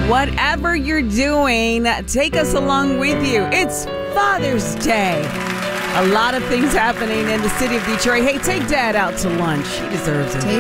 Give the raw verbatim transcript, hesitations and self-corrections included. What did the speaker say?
Whatever you're doing, take us along with you. It's Father's Day. A lot of things happening in the city of Detroit. Hey, take Dad out to lunch. He deserves it.